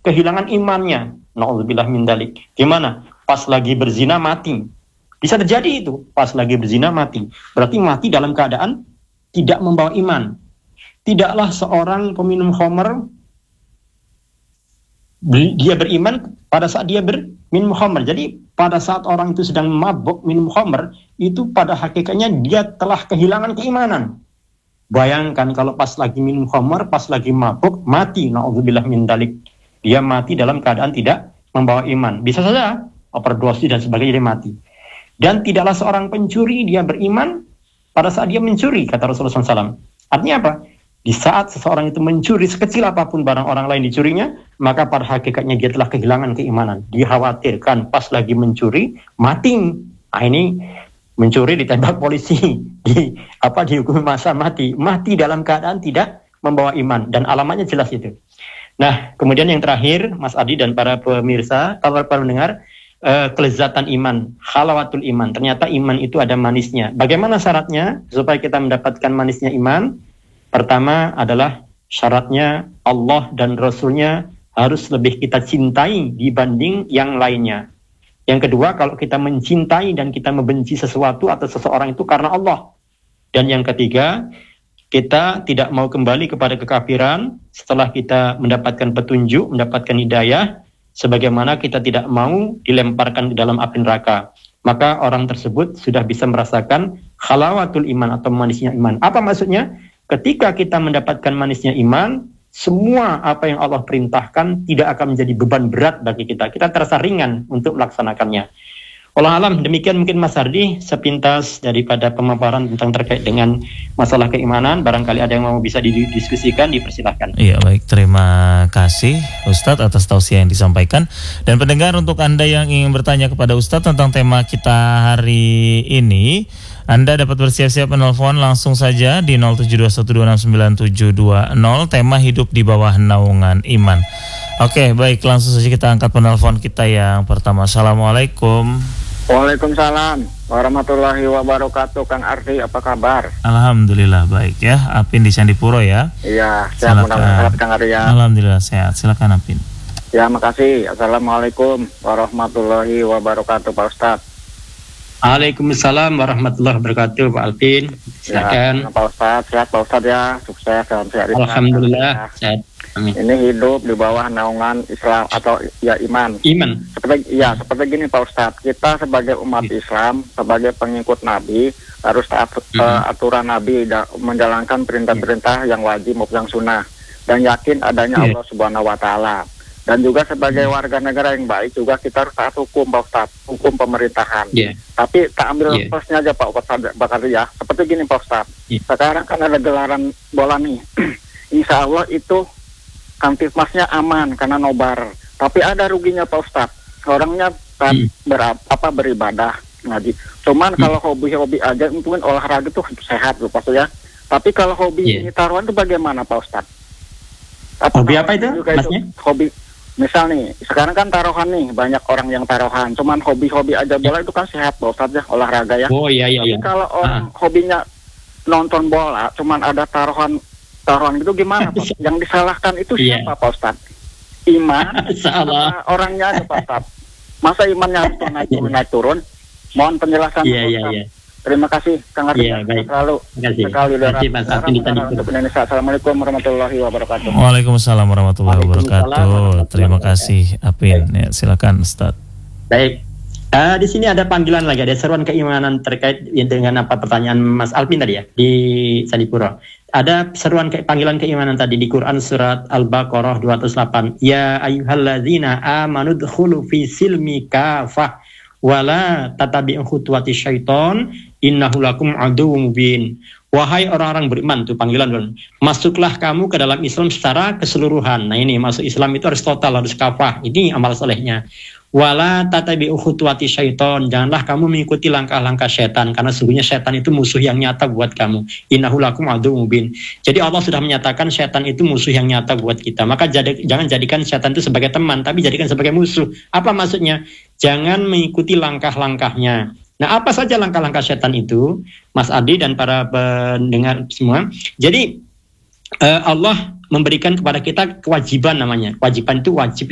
kehilangan imannya. Na'udzubillah min dzalik. Gimana? Pas lagi berzina mati. Bisa terjadi itu, pas lagi berzina mati. Berarti mati dalam keadaan tidak membawa iman. Tidaklah seorang peminum khamr dia beriman pada saat dia minum khamr. Jadi pada saat orang itu sedang mabuk minum khamr, itu pada hakikatnya dia telah kehilangan keimanan. Bayangkan kalau pas lagi minum khamr, pas lagi mabuk, mati, na'udzubillah min dzalik. Dia mati dalam keadaan tidak membawa iman. Bisa saja overdosis dan sebagainya dia mati. Dan tidaklah seorang pencuri dia beriman pada saat dia mencuri, kata Rasulullah SAW. Artinya apa? Di saat seseorang itu mencuri sekecil apapun barang orang lain dicurinya, maka pada hakikatnya dia telah kehilangan keimanan. Dikhawatirkan pas lagi mencuri, mati. Nah ini mencuri ditembak polisi, dihukumi masa mati dalam keadaan tidak membawa iman, dan alamatnya jelas itu. Nah, kemudian yang terakhir, Mas Adi dan para pemirsa, para pendengar, kelezatan iman, halawatul iman. Ternyata iman itu ada manisnya. Bagaimana syaratnya supaya kita mendapatkan manisnya iman? Pertama adalah syaratnya Allah dan Rasulnya harus lebih kita cintai dibanding yang lainnya. Yang kedua, kalau kita mencintai dan kita membenci sesuatu atau seseorang itu karena Allah. Dan yang ketiga, kita tidak mau kembali kepada kekafiran setelah kita mendapatkan petunjuk, mendapatkan hidayah, sebagaimana kita tidak mau dilemparkan ke dalam api neraka. Maka orang tersebut sudah bisa merasakan halawatul iman atau manisnya iman. Apa maksudnya? Ketika kita mendapatkan manisnya iman, semua apa yang Allah perintahkan tidak akan menjadi beban berat bagi kita. Kita terasa ringan untuk melaksanakannya. Wallahu alam, demikian mungkin Mas Ardi sepintas daripada pemaparan tentang terkait dengan masalah keimanan. Barangkali ada yang mau bisa didiskusikan, dipersilahkan. Iya, baik, terima kasih Ustadz atas tausiah yang disampaikan. Dan pendengar, untuk Anda yang ingin bertanya kepada Ustadz tentang tema kita hari ini, Anda dapat bersiap-siap menelpon langsung saja di 0721269720, tema hidup di bawah naungan iman. Oke, baik, langsung saja kita angkat penelpon kita yang pertama. Assalamualaikum. Waalaikumsalam warahmatullahi wabarakatuh. Kang Ardi, apa kabar? Alhamdulillah baik ya. Apin di Candipuro ya. Iya, sehat mudah-mudahan Kang Ardi ya. Alhamdulillah sehat. Silakan Apin. Ya, makasih. Assalamualaikum warahmatullahi wabarakatuh Pak Ustadz. Waalaikumsalam warahmatullahi wabarakatuh Pak Alpin. Silakan. Ya, Pak Ustadz, sehat Pak Ustadz ya. Sukses dalam sehat. Alhamdulillah sehat. Amin. Ini hidup di bawah naungan Islam atau ya iman. Seperti gini Pak Ustadz, kita sebagai umat Islam, sebagai pengikut Nabi harus taat aturan Nabi dan menjalankan perintah-perintah yang wajib maupun yang sunnah, dan yakin adanya Allah Subhanahu Wa Taala. Dan juga sebagai warga negara yang baik juga kita harus taat hukum Pak Ustadz, hukum pemerintahan. Tapi tak ambil lepasnya aja Pak Ustadz Bakar ya. Seperti gini Pak Ustadz, sekarang kan ada gelaran bola nih. Insya Allah itu Kamtipmasnya aman karena nobar. Tapi ada ruginya Pak Ustadz. Orangnya kan beribadah ngaji. Cuman kalau hobi-hobi aja, mungkin olahraga tuh sehat loh Pak ya. Tapi kalau hobi ini taruhan itu bagaimana Pak Ustadz? Hobi apa itu Masnya? Hobi, misal nih, sekarang kan taruhan nih, banyak orang yang taruhan. Cuman hobi-hobi aja bola itu kan sehat Pak Ustadz ya, olahraga ya. Oh iya. Tapi kalau orang hobinya nonton bola, cuman ada taruhan gitu gimana Pak? Yang disalahkan itu siapa Pak Ustadz? Iman sama orangnya aja Pak Ustadz. Masa imannya harus naik turun? Mohon penjelasan Pak Ustadz. Terima kasih Kang Ardi. Selalu sekali Indonesia. Assalamualaikum warahmatullahi wabarakatuh. Waalaikumsalam warahmatullahi wabarakatuh. Terima kasih Apin. Ya, silakan Ustadz. Baik. Di sini ada panggilan lagi, ada seruan keimanan terkait dengan apa pertanyaan Mas Alpin tadi ya di Candipuro. Ada seruan panggilan keimanan tadi di Quran surat Al-Baqarah 208. Ya ayyuhalladzina amanu dkhulu fi silmi kafah wala tatabi'u khutuwati syaiton innahu lakum aduwwum mubin. Wahai orang-orang beriman, itu panggilan dulu. Masuklah kamu ke dalam Islam secara keseluruhan. Nah ini masuk Islam itu harus total, harus kafah. Ini amal solehnya. Wala tatabi'u khutuwati syaiton, janganlah kamu mengikuti langkah-langkah setan, karena sesungguhnya setan itu musuh yang nyata buat kamu. Innahu lakum aduwwum mubin. Jadi Allah sudah menyatakan setan itu musuh yang nyata buat kita. Maka jangan jadikan setan itu sebagai teman, tapi jadikan sebagai musuh. Apa maksudnya? Jangan mengikuti langkah-langkahnya. Nah, apa saja langkah-langkah setan itu, Mas Adi dan para pendengar semua? Jadi Allah memberikan kepada kita kewajiban namanya. Kewajiban itu wajib